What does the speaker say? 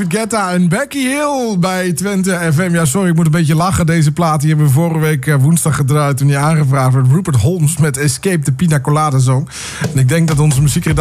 Guetta en Becky Hill bij Twente FM. Ja, sorry, ik moet een beetje lachen. Deze plaat die hebben we vorige week woensdag gedraaid toen die aangevraagd werd. Rupert Holmes met Escape, de Pina Colada Song. En ik denk dat onze muziekredacteur